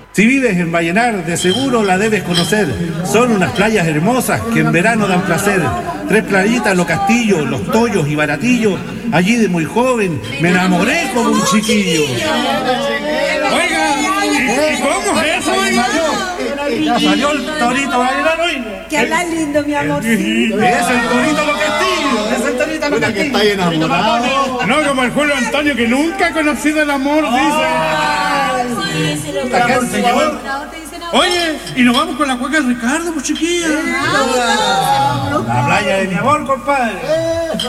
Si vives en Vallenar, de seguro la debes conocer. Son unas playas hermosas que en verano dan placer. 3 playitas, Los Castillos, Los Toyos y Baratillo. Allí de muy joven me enamoré como un chiquillo. Oiga, ¿y cómo es eso, oiga? Ya salió el torito vallenaro. Que habla lindo, mi amorcito. Es el torito Los Castillos. Es el torito Los Castillos. Está enamorado. No como el Julio Antonio, que nunca ha conocido el amor, dice. Sí, se lo Acá, señor. Oye, y nos vamos con la cueca de Ricardo, pues chiquilla. La playa de mi amor, compadre.